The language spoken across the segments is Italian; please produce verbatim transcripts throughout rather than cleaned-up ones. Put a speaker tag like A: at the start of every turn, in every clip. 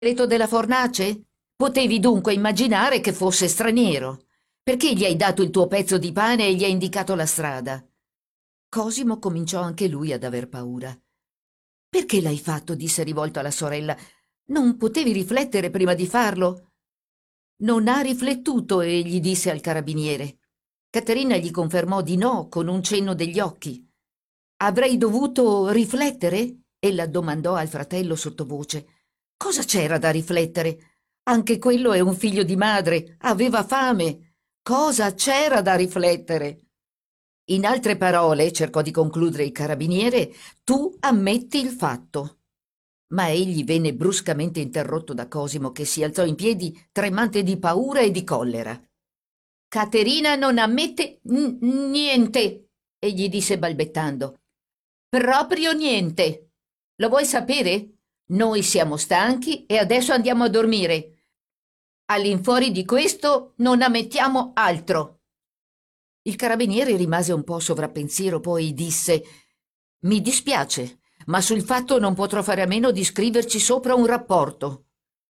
A: Segreto della fornace? Potevi dunque immaginare che fosse straniero. Perché gli hai dato il tuo pezzo di pane e gli hai indicato la strada? Cosimo cominciò anche lui ad aver paura. Perché l'hai fatto? Disse rivolto alla sorella. Non potevi riflettere prima di farlo? Non ha riflettuto, egli disse al carabiniere. Caterina gli confermò di no con un cenno degli occhi. Avrei dovuto riflettere? Ella domandò al fratello sottovoce. Cosa c'era da riflettere? Anche quello è un figlio di madre, aveva fame. Cosa c'era da riflettere? In altre parole, cercò di concludere il carabiniere, tu ammetti il fatto. Ma egli venne bruscamente interrotto da Cosimo, che si alzò in piedi tremante di paura e di collera. Caterina non ammette n- niente, egli disse balbettando. Proprio niente. Lo vuoi sapere? Noi siamo stanchi e adesso andiamo a dormire. All'infuori di questo non ammettiamo altro. Il carabiniere rimase un po' sovrappensiero, poi disse: Mi dispiace, ma sul fatto non potrò fare a meno di scriverci sopra un rapporto.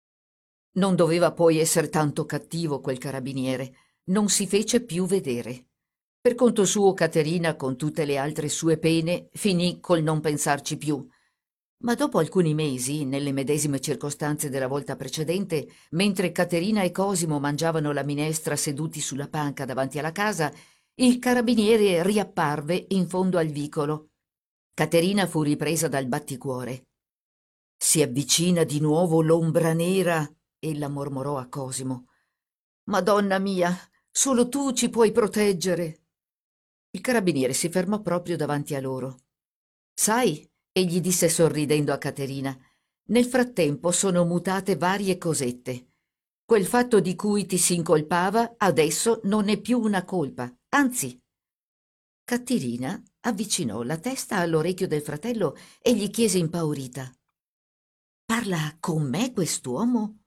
A: Non doveva poi essere tanto cattivo quel carabiniere. Non si fece più vedere. Per conto suo, Caterina, con tutte le altre sue pene, finì col non pensarci più. Ma dopo alcuni mesi, nelle medesime circostanze della volta precedente, mentre Caterina e Cosimo mangiavano la minestra seduti sulla panca davanti alla casa, il carabiniere riapparve in fondo al vicolo. Caterina fu ripresa dal batticuore. Si avvicina di nuovo l'ombra nera, ella mormorò a Cosimo. Madonna mia, solo tu ci puoi proteggere. Il carabiniere si fermò proprio davanti a loro. Sai, egli disse sorridendo a Caterina, nel frattempo sono mutate varie cosette. Quel fatto di cui ti si incolpava adesso non è più una colpa, anzi. Caterina avvicinò la testa all'orecchio del fratello e gli chiese impaurita: Parla con me quest'uomo?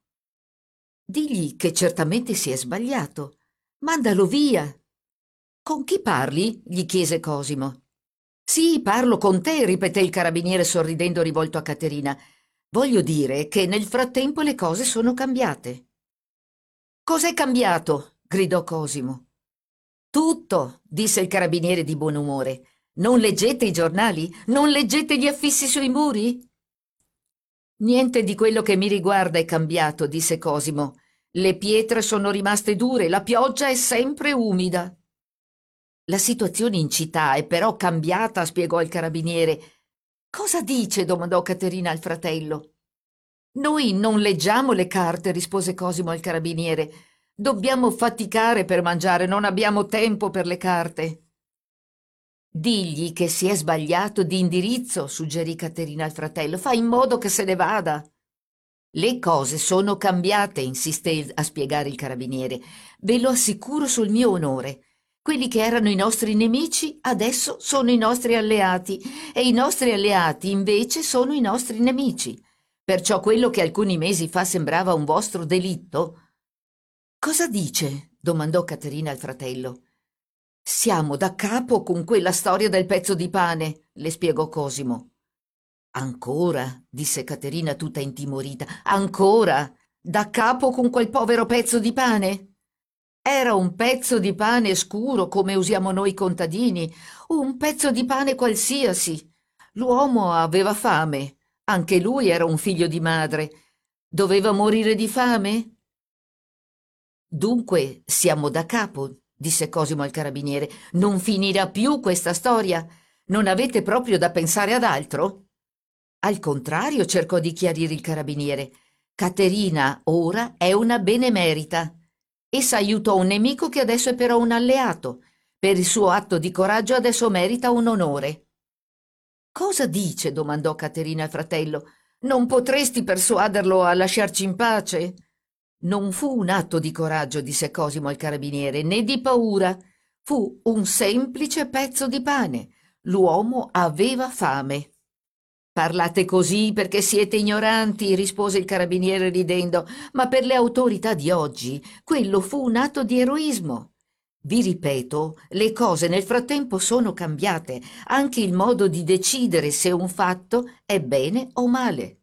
A: Digli che certamente si è sbagliato. Mandalo via. Con chi parli? Gli chiese Cosimo. Sì, parlo con te, ripeté il carabiniere sorridendo rivolto a Caterina. Voglio dire che nel frattempo le cose sono cambiate. Cos'è cambiato? Gridò Cosimo. Tutto, disse il carabiniere di buon umore. Non leggete i giornali? Non leggete gli affissi sui muri? Niente di quello che mi riguarda è cambiato, disse Cosimo. Le pietre sono rimaste dure, la pioggia è sempre umida. La situazione in città è però cambiata, spiegò il carabiniere. Cosa dice? Domandò Caterina al fratello. Noi non leggiamo le carte, rispose Cosimo al carabiniere. Dobbiamo faticare per mangiare, non abbiamo tempo per le carte. Digli che si è sbagliato di indirizzo, suggerì Caterina al fratello. Fa in modo che se ne vada. Le cose sono cambiate, insisté a spiegare il carabiniere. Ve lo assicuro sul mio onore. Quelli che erano i nostri nemici adesso sono i nostri alleati e i nostri alleati invece sono i nostri nemici. Perciò quello che alcuni mesi fa sembrava un vostro delitto. Cosa dice? Domandò Caterina al fratello. Siamo da capo con quella storia del pezzo di pane, le spiegò Cosimo. Ancora, disse Caterina tutta intimorita, ancora, da capo con quel povero pezzo di pane? Era un pezzo di pane scuro come usiamo noi contadini, un pezzo di pane qualsiasi. L'uomo aveva fame, anche lui era un figlio di madre. Doveva morire di fame? Dunque siamo da capo, disse Cosimo al carabiniere. Non finirà più questa storia? Non avete proprio da pensare ad altro? Al contrario, cercò di chiarire il carabiniere. Caterina ora è una benemerita. Essa aiutò un nemico che adesso è però un alleato. Per il suo atto di coraggio adesso merita un onore. Cosa dice? Domandò Caterina al fratello. Non potresti persuaderlo a lasciarci in pace? Non fu un atto di coraggio, disse Cosimo al carabiniere, né di paura. Fu un semplice pezzo di pane. L'uomo aveva fame. Parlate così perché siete ignoranti, rispose il carabiniere ridendo, ma per le autorità di oggi quello fu un atto di eroismo. Vi ripeto, le cose nel frattempo sono cambiate, anche il modo di decidere se un fatto è bene o male.